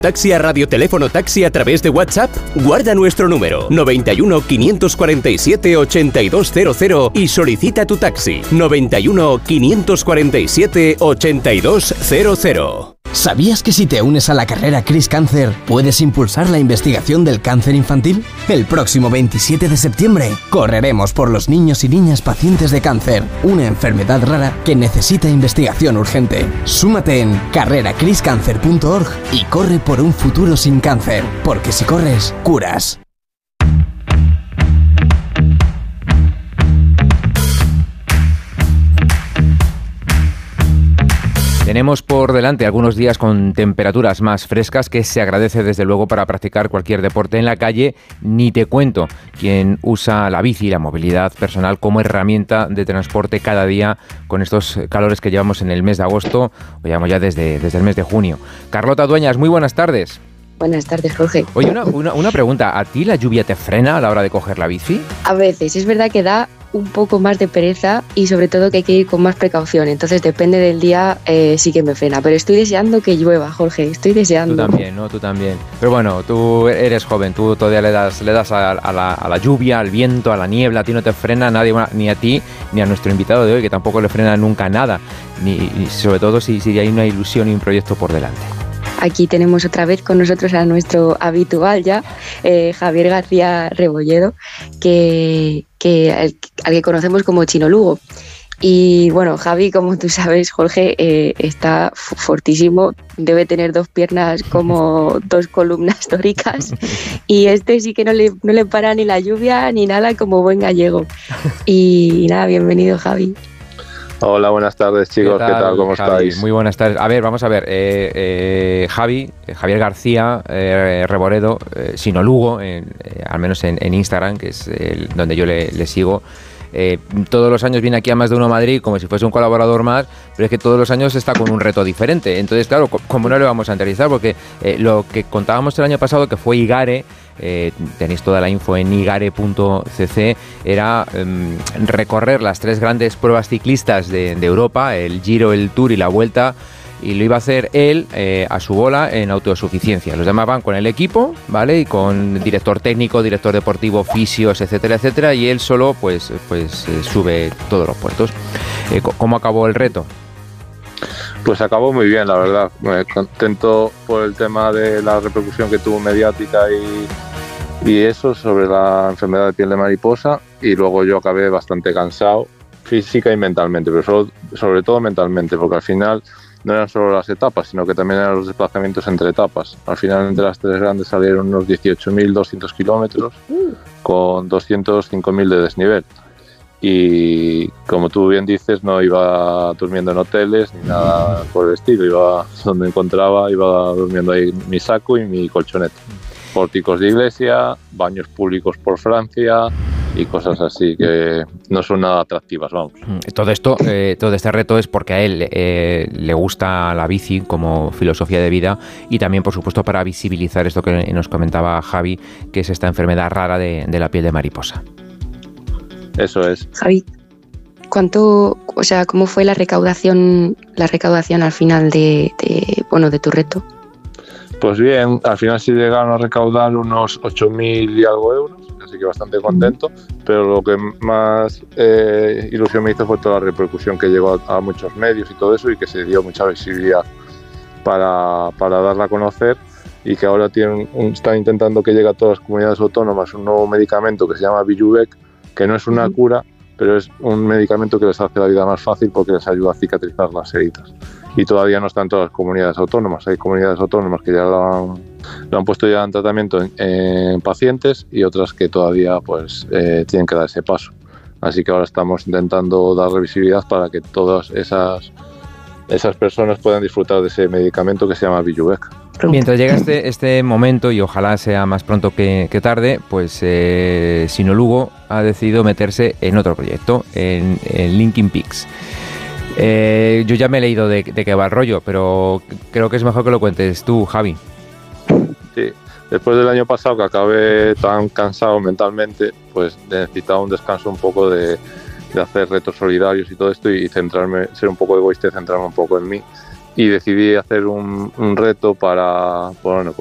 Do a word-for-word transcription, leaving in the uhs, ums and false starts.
Taxi a Radio Teléfono Taxi a través de WhatsApp. Guarda nuestro número noventa y uno, quinientos cuarenta y siete, ochenta y dos cero cero y solicita tu taxi noventa y uno, quinientos cuarenta y siete, ochenta y dos cero cero. ¿Sabías que si te unes a la carrera Cris Cáncer puedes impulsar la investigación del cáncer infantil? El próximo veintisiete de septiembre correremos por los niños y niñas pacientes de cáncer, una enfermedad rara que necesita investigación urgente. Súmate en carrera cris cáncer punto org y corre por un futuro sin cáncer, porque si corres, curas. Tenemos por delante algunos días con temperaturas más frescas, que se agradece desde luego para practicar cualquier deporte en la calle. Ni te cuento quien usa la bici y la movilidad personal como herramienta de transporte cada día con estos calores que llevamos en el mes de agosto, o llevamos ya desde, desde el mes de junio. Carlota Dueñas, muy buenas tardes. Buenas tardes, Jorge. Oye, una, una, una pregunta, ¿a ti la lluvia te frena a la hora de coger la bici? A veces, es verdad que da un poco más de pereza y sobre todo que hay que ir con más precaución, entonces depende del día, eh, sí que me frena, pero estoy deseando que llueva, Jorge, estoy deseando. Tú también, ¿no? Tú también. Pero bueno, tú eres joven, tú todavía le das, le das a, a, la, a la lluvia, al viento, a la niebla, a ti no te frena nadie, ni a ti, ni a nuestro invitado de hoy, que tampoco le frena nunca nada, ni, ni sobre todo si, si hay una ilusión y un proyecto por delante. Aquí tenemos otra vez con nosotros a nuestro habitual ya, eh, Javier García Rebolledo, que, que, al, al que conocemos como Chino Lugo. Y bueno, Javi, como tú sabes, Jorge, eh, está fortísimo, debe tener dos piernas como dos columnas dóricas y este sí que no le, no le para ni la lluvia ni nada, como buen gallego. Y, y nada, bienvenido, Javi. Hola, buenas tardes, chicos. ¿Qué tal? ¿Qué tal? ¿Cómo Javi? estáis? Muy buenas tardes. A ver, vamos a ver. Eh, eh, Javi, eh, Javier García eh, Reboredo, eh, Sino Lugo, en, eh, al menos en, en Instagram, que es el, donde yo le, le sigo. Eh, todos los años viene aquí a Más de Uno Madrid como si fuese un colaborador más, pero es que todos los años está con un reto diferente. Entonces, claro, como no le vamos a entrevistar, porque eh, lo que contábamos el año pasado, que fue Igare, eh, tenéis toda la info en igare punto c c, era eh, recorrer las tres grandes pruebas ciclistas de, de Europa, el Giro, el Tour y la Vuelta, y lo iba a hacer él eh, a su bola en autosuficiencia. Los demás van con el equipo, ¿vale? Y con director técnico, director deportivo, fisios, etcétera, etcétera, y él solo pues, pues eh, sube todos los puertos. Eh, ¿Cómo acabó el reto? Pues acabó muy bien, la verdad. Me contento por el tema de la repercusión que tuvo mediática y, y eso sobre la enfermedad de piel de mariposa, y luego yo acabé bastante cansado, física y mentalmente, pero sobre, sobre todo mentalmente, porque al final no eran solo las etapas, sino que también eran los desplazamientos entre etapas. Al final, entre las tres grandes salieron unos dieciocho mil doscientos kilómetros con doscientos cinco mil de desnivel. Y como tú bien dices, no iba durmiendo en hoteles ni nada por el estilo. Iba donde encontraba, iba durmiendo ahí en mi saco y mi colchoneta. Pórticos de iglesia, baños públicos por Francia y cosas así que no son nada atractivas, vamos. Todo esto, eh, todo este reto es porque a él eh, le gusta la bici como filosofía de vida, y también, por supuesto, para visibilizar esto que nos comentaba Javi, que es esta enfermedad rara de, de la piel de mariposa. Eso es. Javi, ¿cuánto, o sea, cómo fue la recaudación, la recaudación al final de, de, bueno, de tu reto? Pues bien, al final sí llegaron a recaudar unos ocho mil y algo euros, así que bastante contento, pero lo que más eh, ilusión me hizo fue toda la repercusión que llegó a, a muchos medios y todo eso, y que se dio mucha visibilidad para, para darla a conocer, y que ahora tienen, están intentando que llegue a todas las comunidades autónomas un nuevo medicamento que se llama Bijubec, que no es una cura, pero es un medicamento que les hace la vida más fácil porque les ayuda a cicatrizar las heridas. Y todavía no están todas las comunidades autónomas. Hay comunidades autónomas que ya lo han, lo han puesto ya en tratamiento en, en pacientes, y otras que todavía pues eh, tienen que dar ese paso. Así que ahora estamos intentando darle visibilidad para que todas esas, esas personas puedan disfrutar de ese medicamento que se llama Bijubec. Mientras llega este, este momento, y ojalá sea más pronto que, que tarde, pues eh, Sino Lugo ha decidido meterse en otro proyecto, en, en Linkin Peaks. Eh, yo ya me he leído de, de qué va el rollo, pero creo que es mejor que lo cuentes tú, Javi. Sí, después del año pasado que acabé tan cansado mentalmente, pues necesitaba un descanso un poco de, de hacer retos solidarios y todo esto, y centrarme, ser un poco egoísta y centrarme un poco en mí. y decidí hacer un, un reto para, bueno,